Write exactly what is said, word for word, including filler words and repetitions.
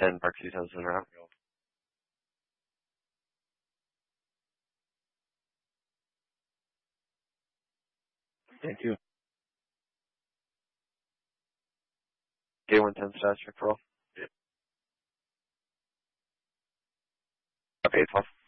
ten Park two thousand route. Thank you. K one ten status check roll. Yeah. Okay, twelve.